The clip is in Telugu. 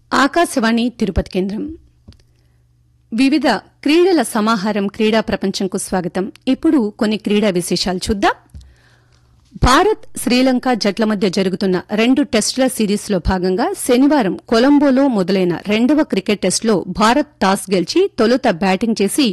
ఆకాశవాణి తిరుపతి కేంద్రం వివిధ క్రీడల సమాహారం క్రీడా ప్రపంచంకు స్వాగతం. ఇప్పుడు కొన్ని క్రీడా విశేషాలు చూద్దాం. భారత్ శ్రీలంక జట్ల మధ్య జరుగుతున్న 2 టెస్టుల సిరీస్లో భాగంగా శనివారం కొలంబోలో మొదలైన రెండవ క్రికెట్ టెస్టులో భారత్ టాస్ గెలిచి తొలుత బ్యాటింగ్ చేసి